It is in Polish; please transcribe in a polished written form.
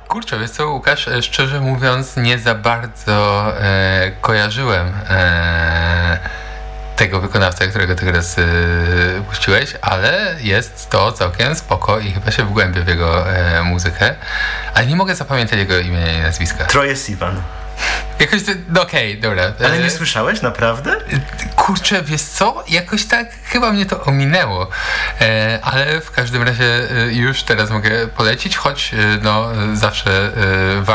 Kurczę, wiesz co, Łukasz, szczerze mówiąc nie za bardzo kojarzyłem tego wykonawcę, którego ty teraz puściłeś, ale jest to całkiem spoko i chyba się wgłębię w jego muzykę, ale nie mogę zapamiętać jego imienia i nazwiska. Troye Sivan. Jakoś, no okej, dobra. Ale nie słyszałeś, naprawdę? Kurczę, wiesz co? Jakoś tak chyba mnie to ominęło, ale w każdym razie już teraz mogę polecić, choć no zawsze